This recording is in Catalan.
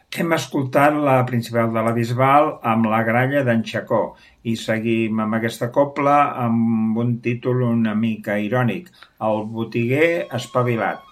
Hem escoltat la principal de la Bisbal amb la gralla d'en Xacó i seguim amb aquesta cobla amb un títol una mica irònic, El botiguer espavilat.